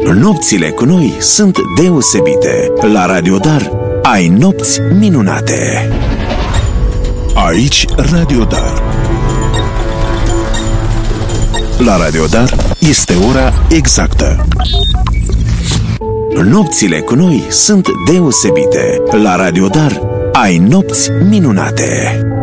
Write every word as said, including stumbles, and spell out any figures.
Nopțile cu noi sunt deosebite. La Radio Dar ai nopți minunate. Aici Radio Dar. La Radio Dar este ora exactă. Nopțile cu noi sunt deosebite. La Radio Dar ai nopți minunate.